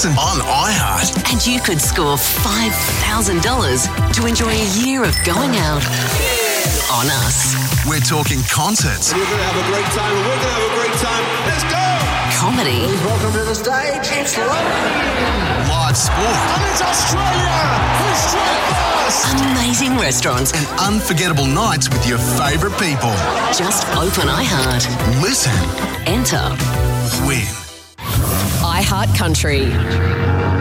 listen on iHeart. And you could score $5,000 to enjoy a year of going out on us. We're talking concerts, You're going to have a great time, and we're going to have a great time. Let's go! Comedy. Welcome to the stage. It's London. live sport, And it's Australia! Who's straight first? Amazing restaurants. and unforgettable nights with your favourite people. Just open iHeart. Listen, Enter win. iHeart Country.